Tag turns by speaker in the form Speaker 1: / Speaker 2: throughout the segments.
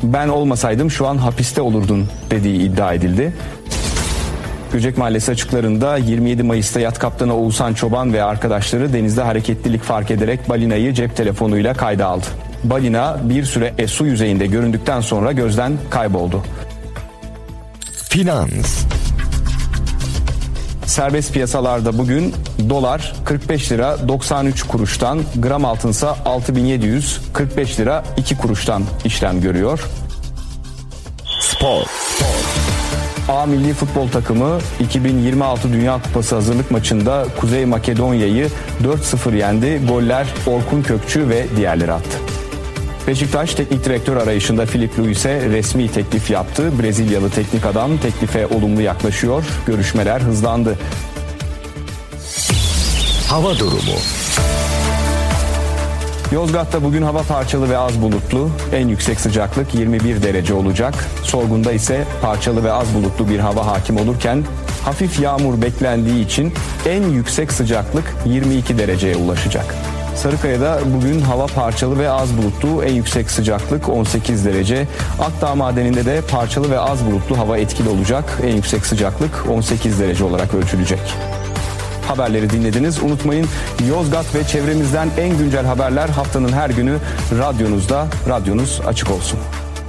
Speaker 1: ben olmasaydım şu an hapiste olurdun dediği iddia edildi. Göcek Mahallesi açıklarında 27 Mayıs'ta yat kaptanı Oğuzhan Çoban ve arkadaşları denizde hareketlilik fark ederek balinayı cep telefonuyla kayda aldı. Balina bir süre su yüzeyinde göründükten sonra gözden kayboldu.
Speaker 2: Finans.
Speaker 1: Serbest piyasalarda bugün dolar 45 lira 93 kuruştan, gram altınsa 6745 lira 2 kuruştan işlem görüyor.
Speaker 2: Spor.
Speaker 1: A milli futbol takımı 2026 Dünya Kupası hazırlık maçında Kuzey Makedonya'yı 4-0 yendi. Goller Orkun Kökçü ve diğerleri attı. Beşiktaş teknik direktör arayışında Filipe Luis'e resmi teklif yaptı. Brezilyalı teknik adam teklife olumlu yaklaşıyor. Görüşmeler hızlandı.
Speaker 2: Hava durumu.
Speaker 1: Yozgat'ta bugün hava parçalı ve az bulutlu. En yüksek sıcaklık 21 derece olacak. Sorgun'da ise parçalı ve az bulutlu bir hava hakim olurken hafif yağmur beklendiği için en yüksek sıcaklık 22 dereceye ulaşacak. Sarıkaya'da bugün hava parçalı ve az bulutlu, en yüksek sıcaklık 18 derece. Akdağ Madeni'nde de parçalı ve az bulutlu hava etkili olacak. En yüksek sıcaklık 18 derece olarak ölçülecek. Haberleri dinlediniz. Unutmayın, Yozgat ve çevremizden en güncel haberler haftanın her günü radyonuzda. Radyonuz açık olsun.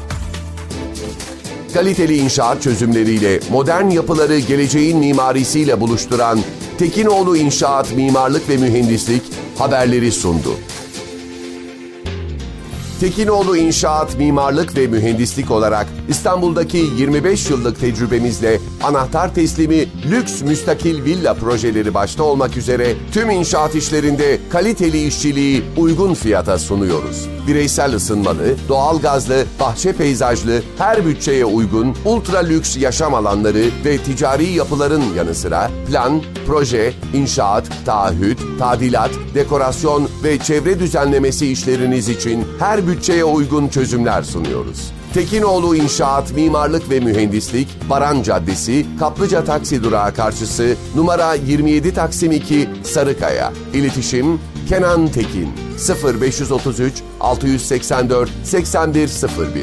Speaker 3: Kaliteli inşaat çözümleriyle modern yapıları geleceğin mimarisiyle buluşturan Tekinoğlu İnşaat Mimarlık ve Mühendislik haberleri sundu. Tekinoğlu İnşaat Mimarlık ve Mühendislik olarak İstanbul'daki 25 yıllık tecrübemizle anahtar teslimi lüks müstakil villa projeleri başta olmak üzere tüm inşaat işlerinde kaliteli işçiliği uygun fiyata sunuyoruz. Bireysel ısınmalı, doğalgazlı, bahçe peyzajlı, her bütçeye uygun ultra lüks yaşam alanları ve ticari yapıların yanı sıra plan, proje, inşaat, taahhüt, tadilat, dekorasyon ve çevre düzenlemesi işleriniz için her bütçeye uygun çözümler sunuyoruz. Tekinoğlu İnşaat Mimarlık ve Mühendislik, Baran Caddesi, Kaplıca Taksi Durağı karşısı, numara 27 Taksim 2, Sarıkaya. İletişim Kenan Tekin 0533 684 8101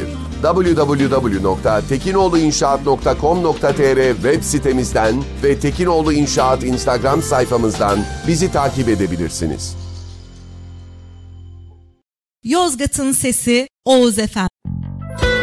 Speaker 3: www.tekinoğluinşaat.com.tr web sitemizden ve Tekinoğlu İnşaat Instagram sayfamızdan bizi takip edebilirsiniz.
Speaker 4: Yozgat'ın sesi Oğuz FM.